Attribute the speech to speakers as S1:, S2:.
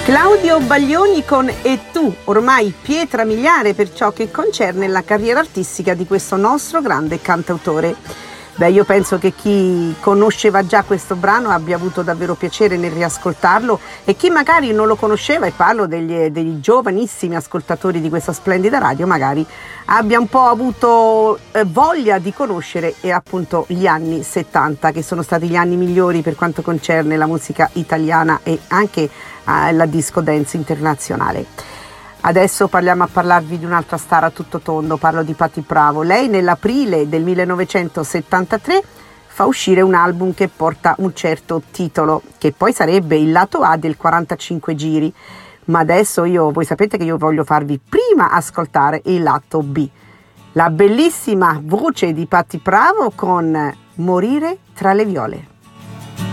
S1: Claudio Baglioni con E tu, ormai pietra miliare per ciò che concerne la carriera artistica di questo nostro grande cantautore. Beh, io penso che chi conosceva già questo brano abbia avuto davvero piacere nel riascoltarlo, e chi magari non lo conosceva, e parlo degli giovanissimi ascoltatori di questa splendida radio, magari abbia un po' avuto voglia di conoscere appunto gli anni 70, che sono stati gli anni migliori per quanto concerne la musica italiana e anche la disco dance internazionale. Adesso parlarvi di un'altra star a tutto tondo, parlo di Patti Pravo. Lei nell'aprile del 1973 fa uscire un album che porta un certo titolo, che poi sarebbe il lato A del 45 giri, ma adesso voi sapete che io voglio farvi prima ascoltare il lato B. La bellissima voce di Patti Pravo con Morire tra le viole.